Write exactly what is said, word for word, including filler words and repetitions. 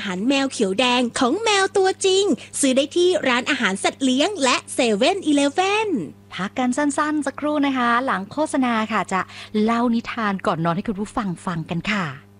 หารแมวเขียวแดงของแมวตัวจริงซื้อได้ที่ร้านอาหารสัตว์เลี้ยงและเซเว่นอีเลฟเว่นพักกันสั้นๆสักครู่นะคะหลังโฆษณาค่ะจะเล่านิทานก่อนนอนให้คุณผู้ฟังฟังกันค่ะ